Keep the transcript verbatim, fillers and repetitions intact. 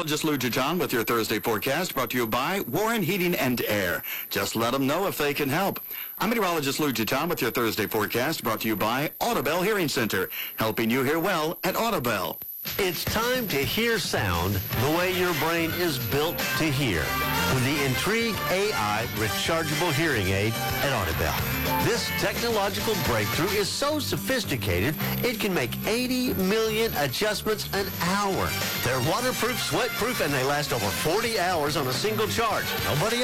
Meteorologist Lou John with your Thursday forecast, brought to you by Warren Heating and Air. Just let them know if they can help. I'm Meteorologist Lou John with your Thursday forecast, brought to you by Audibel Hearing Center, helping you hear well at Audibel. It's time to hear sound the way your brain is built to hear with the Intrigue A I rechargeable hearing aid at Audibel. This technological breakthrough is so sophisticated, it can make eighty million adjustments an hour. They're waterproof, sweatproof, and they last over forty hours on a single charge. Nobody